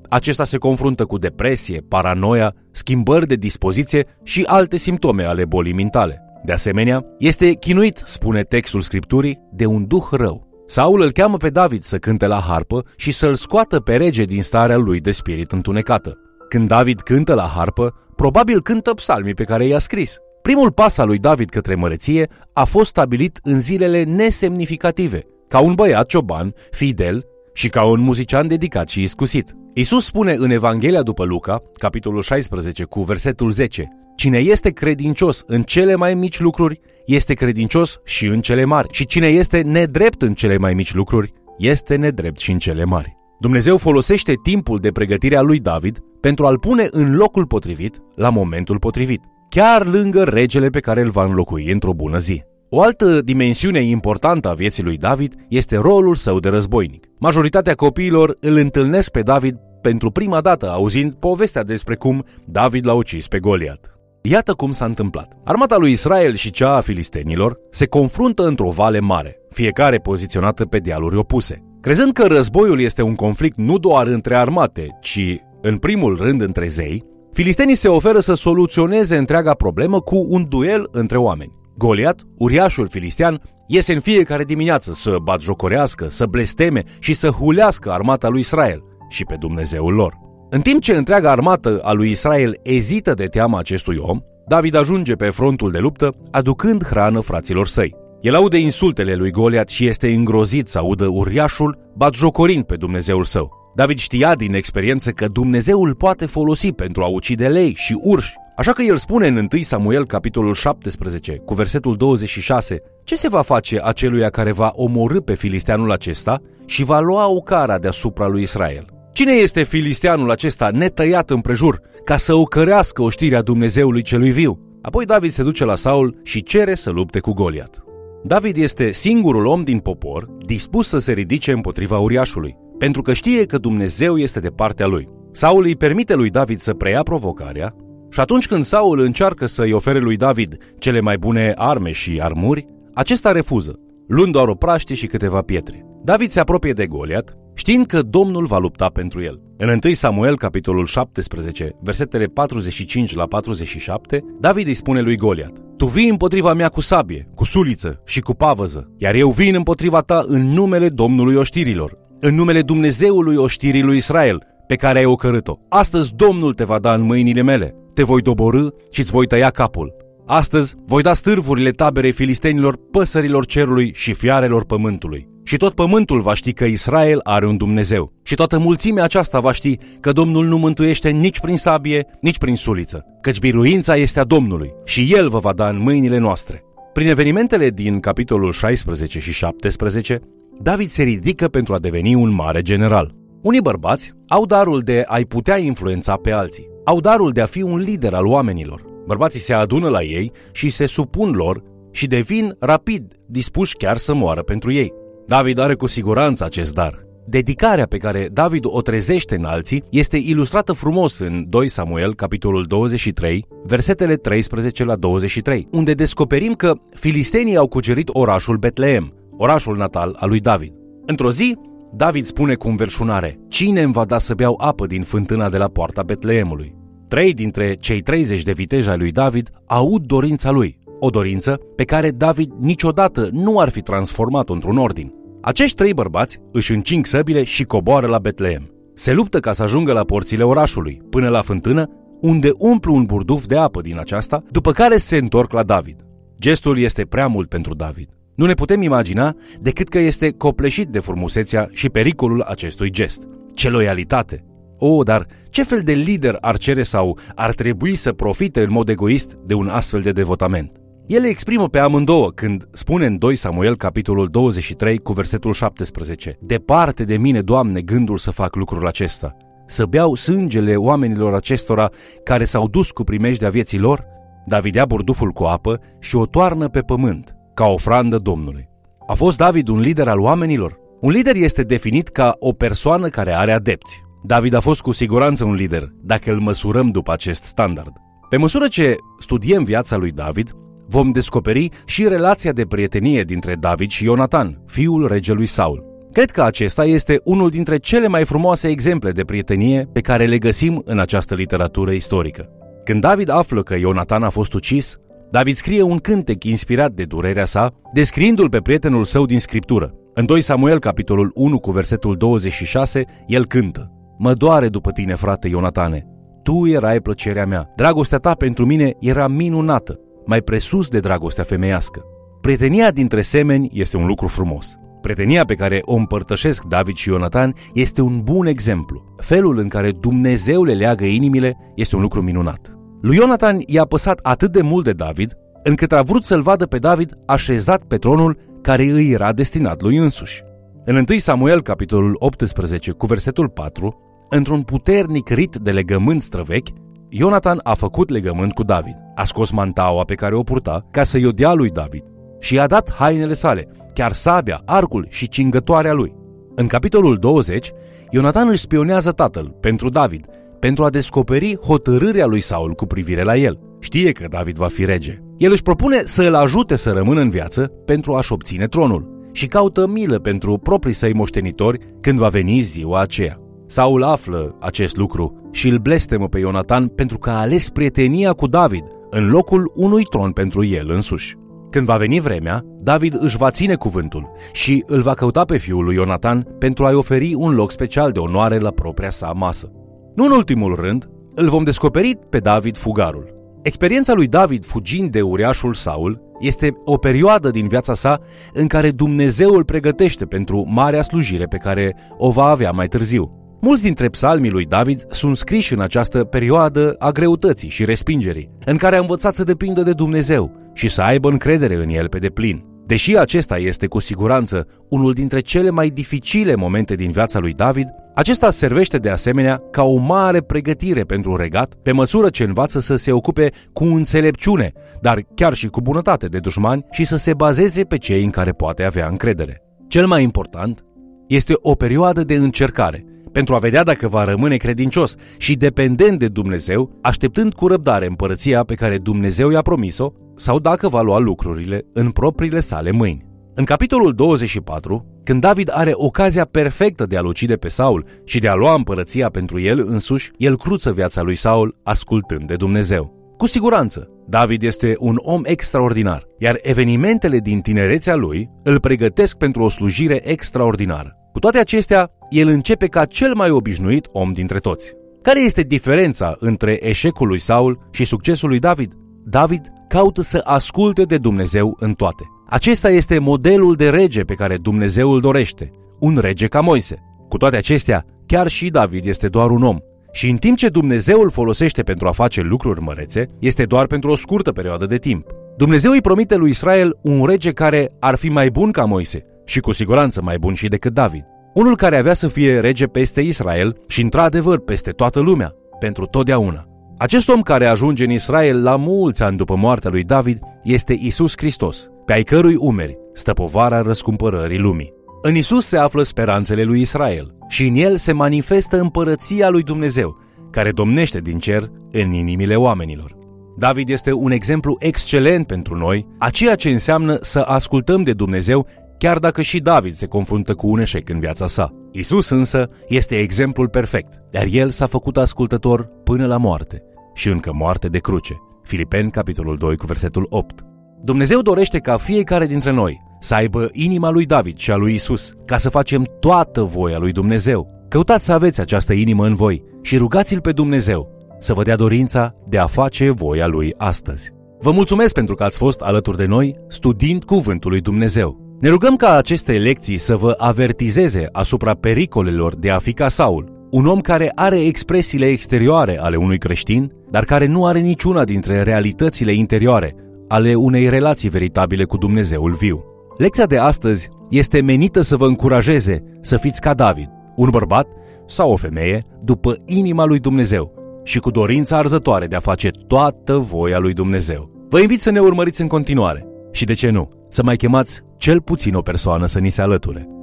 acesta se confruntă cu depresie, paranoia, schimbări de dispoziție și alte simptome ale bolii mentale. De asemenea, este chinuit, spune textul Scripturii, de un duh rău. Saul îl cheamă pe David să cânte la harpă și să-l scoată pe rege din starea lui de spirit întunecată. Când David cântă la harpă, probabil cântă psalmii pe care i-a scris. Primul pas al lui David către măreție a fost stabilit în zilele nesemnificative, ca un băiat cioban, fidel și ca un muzician dedicat și iscusit. Iisus spune în Evanghelia după Luca, capitolul 16, cu versetul 10, cine este credincios în cele mai mici lucruri, este credincios și în cele mari. Și cine este nedrept în cele mai mici lucruri, este nedrept și în cele mari. Dumnezeu folosește timpul de pregătire a lui David pentru a-l pune în locul potrivit, la momentul potrivit, chiar lângă regele pe care îl va înlocui într-o bună zi. O altă dimensiune importantă a vieții lui David este rolul său de războinic. Majoritatea copiilor îl întâlnesc pe David pentru prima dată auzind povestea despre cum David l-a ucis pe Goliat. Iată cum s-a întâmplat. Armata lui Israel și cea a filistenilor se confruntă într-o vale mare, fiecare poziționată pe dealuri opuse. Crezând că războiul este un conflict nu doar între armate, ci în primul rând între zei, filistenii se oferă să soluționeze întreaga problemă cu un duel între oameni. Goliat, uriașul filistean, iese în fiecare dimineață să batjocorească, să blesteme și să hulească armata lui Israel și pe Dumnezeul lor. În timp ce întreaga armată a lui Israel ezită de teama acestui om, David ajunge pe frontul de luptă, aducând hrană fraților săi. El aude insultele lui Goliat și este îngrozit să audă uriașul batjocorind pe Dumnezeul său. David știa din experiență că Dumnezeu îl poate folosi pentru a ucide lei și urși, așa că el spune în 1 Samuel, capitolul 17, cu versetul 26, ce se va face aceluia care va omorî pe filisteanul acesta și va lua o cara deasupra lui Israel? Cine este filisteanul acesta netăiat împrejur ca să ocărească oștirea Dumnezeului celui viu? Apoi David se duce la Saul și cere să lupte cu Goliat. David este singurul om din popor dispus să se ridice împotriva uriașului, pentru că știe că Dumnezeu este de partea lui. Saul îi permite lui David să preia provocarea și atunci când Saul încearcă să îi ofere lui David cele mai bune arme și armuri, acesta refuză, luând doar o praștie și câteva pietre. David se apropie de Goliat, știind că Domnul va lupta pentru el. În 1 Samuel, capitolul 17, versetele 45 la 47, David îi spune lui Goliat: tu vii împotriva mea cu sabie, cu suliță și cu pavăză, iar eu vin împotriva ta în numele Domnului oștirilor, în numele Dumnezeului oștirii lui Israel, pe care ai ocărât-o. Astăzi Domnul te va da în mâinile mele, te voi doborî și îți voi tăia capul. Astăzi voi da stârvurile taberei filistenilor, păsărilor cerului și fiarelor pământului. Și tot pământul va ști că Israel are un Dumnezeu. Și toată mulțimea aceasta va ști că Domnul nu mântuiește nici prin sabie, nici prin suliță, căci biruința este a Domnului și El vă va da în mâinile noastre. Prin evenimentele din capitolul 16 și 17, David se ridică pentru a deveni un mare general. Unii bărbați au darul de a-i putea influența pe alții. Au darul de a fi un lider al oamenilor. Bărbații se adună la ei și se supun lor și devin rapid dispuși chiar să moară pentru ei. David are cu siguranță acest dar. Dedicarea pe care David o trezește în alții este ilustrată frumos în 2 Samuel, capitolul 23, versetele 13 la 23, unde descoperim că filistenii au cucerit orașul Betleem, orașul natal al lui David. Într-o zi, David spune cu înverșunare: cine îmi va da să beau apă din fântâna de la poarta Betleemului? 3 dintre cei 30 de viteji ai lui David aud dorința lui, o dorință pe care David niciodată nu ar fi transformat-o într-un ordin. Acești 3 bărbați își încing săbile și coboară la Betleem. Se luptă ca să ajungă la porțile orașului, până la fântână, unde umplu un burduf de apă din aceasta, după care se întorc la David. Gestul este prea mult pentru David. Nu ne putem imagina decât că este copleșit de frumusețea și pericolul acestui gest. Ce loialitate! Dar ce fel de lider ar cere sau ar trebui să profite în mod egoist de un astfel de devotament? El le exprimă pe amândouă când spune în 2 Samuel, capitolul 23, cu versetul 17: departe de mine, Doamne, gândul să fac lucrul acesta, să beau sângele oamenilor acestora care s-au dus cu primejdea vieții lor. David ia burduful cu apă și o toarnă pe pământ, ca ofrandă Domnului. A fost David un lider al oamenilor? Un lider este definit ca o persoană care are adepți. David a fost cu siguranță un lider, dacă îl măsurăm după acest standard. Pe măsură ce studiem viața lui David, vom descoperi și relația de prietenie dintre David și Ionatan, fiul regelui Saul. Cred că acesta este unul dintre cele mai frumoase exemple de prietenie pe care le găsim în această literatură istorică. Când David află că Ionatan a fost ucis, David scrie un cântec inspirat de durerea sa, descriindu-l pe prietenul său din Scriptură. În 2 Samuel, capitolul 1, cu versetul 26, el cântă: Mă doare după tine, frate Ionatane, tu erai plăcerea mea, dragostea ta pentru mine era minunată, mai presus de dragostea femeiască. Prietenia dintre semeni este un lucru frumos. Prietenia pe care o împărtășesc David și Ionatan este un bun exemplu. Felul în care Dumnezeu le leagă inimile este un lucru minunat. Lui Ionatan i-a păsat atât de mult de David, încât a vrut să-l vadă pe David așezat pe tronul care îi era destinat lui însuși. În 1 Samuel, capitolul 18, cu versetul 4, într-un puternic rit de legământ străvechi, Ionatan a făcut legământ cu David. A scos mantaua pe care o purta ca să-i o dea lui David și i-a dat hainele sale, chiar sabia, arcul și cingătoarea lui. În capitolul 20, Ionatan își spionează tatăl pentru David, pentru a descoperi hotărârea lui Saul cu privire la el. Știe că David va fi rege. El își propune să îl ajute să rămână în viață pentru a-și obține tronul și caută milă pentru proprii săi moștenitori când va veni ziua aceea. Saul află acest lucru și îl blestemă pe Ionatan pentru că a ales prietenia cu David în locul unui tron pentru el însuși. Când va veni vremea, David își va ține cuvântul și îl va căuta pe fiul lui Ionatan pentru a-i oferi un loc special de onoare la propria sa masă. Nu în ultimul rând, îl vom descoperi pe David fugarul. Experiența lui David fugind de uriașul Saul este o perioadă din viața sa în care Dumnezeu îl pregătește pentru marea slujire pe care o va avea mai târziu. Mulți dintre psalmii lui David sunt scriși în această perioadă a greutății și respingerii, în care a învățat să depindă de Dumnezeu și să aibă încredere în El pe deplin. Deși acesta este cu siguranță unul dintre cele mai dificile momente din viața lui David, acesta servește de asemenea ca o mare pregătire pentru regat, pe măsură ce învață să se ocupe cu înțelepciune, dar chiar și cu bunătate de dușmani și să se bazeze pe cei în care poate avea încredere. Cel mai important este o perioadă de încercare, pentru a vedea dacă va rămâne credincios și dependent de Dumnezeu, așteptând cu răbdare împărăția pe care Dumnezeu i-a promis-o, sau dacă va lua lucrurile în propriile sale mâini. În capitolul 24, când David are ocazia perfectă de a-l ucide pe Saul și de a lua împărăția pentru el însuși, el cruță viața lui Saul ascultând de Dumnezeu. Cu siguranță, David este un om extraordinar, iar evenimentele din tinerețea lui îl pregătesc pentru o slujire extraordinară. Cu toate acestea, el începe ca cel mai obișnuit om dintre toți. Care este diferența între eșecul lui Saul și succesul lui David? David caută să asculte de Dumnezeu în toate. Acesta este modelul de rege pe care Dumnezeu îl dorește, un rege ca Moise. Cu toate acestea, chiar și David este doar un om. Și în timp ce Dumnezeu îl folosește pentru a face lucruri mărețe, este doar pentru o scurtă perioadă de timp. Dumnezeu îi promite lui Israel un rege care ar fi mai bun ca Moise și cu siguranță mai bun și decât David. Unul care avea să fie rege peste Israel și într-adevăr peste toată lumea, pentru totdeauna. Acest om care ajunge în Israel la mulți ani după moartea lui David este Iisus Hristos, pe ai cărui umeri stă povara răscumpărării lumii. În Iisus se află speranțele lui Israel și în el se manifestă împărăția lui Dumnezeu, care domnește din cer în inimile oamenilor. David este un exemplu excelent pentru noi a ceea ce înseamnă să ascultăm de Dumnezeu, chiar dacă și David se confruntă cu un eșec în viața sa. Iisus însă este exemplul perfect, iar el s-a făcut ascultător până la moarte și încă moarte de cruce. Filipeni, capitolul 2, cu versetul 8. Dumnezeu dorește ca fiecare dintre noi să aibă inima lui David și a lui Iisus, ca să facem toată voia lui Dumnezeu. Căutați să aveți această inimă în voi și rugați-L pe Dumnezeu să vă dea dorința de a face voia Lui astăzi. Vă mulțumesc pentru că ați fost alături de noi studiind Cuvântul lui Dumnezeu. Ne rugăm ca aceste lecții să vă avertizeze asupra pericolelor de a fi ca Saul, un om care are expresiile exterioare ale unui creștin, dar care nu are niciuna dintre realitățile interioare ale unei relații veritabile cu Dumnezeul viu. Lecția de astăzi este menită să vă încurajeze să fiți ca David, un bărbat sau o femeie după inima lui Dumnezeu și cu dorința arzătoare de a face toată voia lui Dumnezeu. Vă invit să ne urmăriți în continuare și, de ce nu, să mai chemați cel puțin o persoană să ni se alăture.